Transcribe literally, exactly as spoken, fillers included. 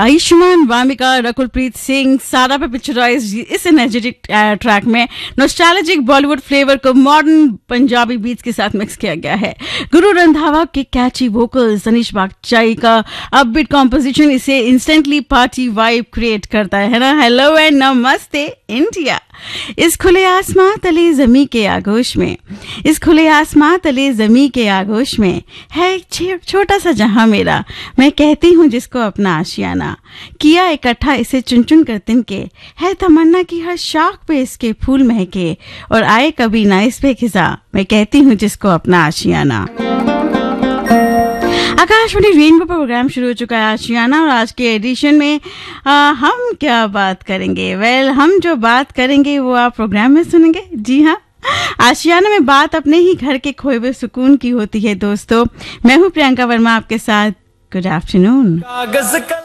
आयुष्मान, वामिका, रकुलप्रीत सिंह, सारा पे पिक्चराइज इस एनर्जेटिक ट्रैक में नॉस्टैल्जिक बॉलीवुड फ्लेवर को मॉडर्न पंजाबी बीट्स के साथ मिक्स किया गया है। गुरु रंधावा के कैची वोकल्स, अनीश बागचाई का अपबीट कॉम्पोजिशन इसे इंस्टेंटली पार्टी वाइब क्रिएट करता है ना। हेलो एंड नमस्ते इंडिया। इस खुले आसमां तले जमी के आगोश में इस खुले आसमां तले जमी के आगोश में है एक छोटा सा जहां मेरा, मैं कहती हूँ जिसको अपना आशियाना, किया इकट्ठा इसे चुन चुन कर तिनके, है तमन्ना की हर शाख पे इसके फूल महके, और आए कभी ना इस पे खिजा, मैं कहती हूँ जिसको अपना आशियाना। आकाशवाणी रेनबो पर प्रोग्राम शुरू हो चुका है आशियाना, और आज के एडिशन में आ, हम क्या बात करेंगे? वेल well, हम जो बात करेंगे वो आप प्रोग्राम में सुनेंगे। जी हाँ, आशियाना में बात अपने ही घर के खोए हुए सुकून की होती है दोस्तों। मैं हूँ प्रियंका वर्मा आपके साथ। Good afternoon.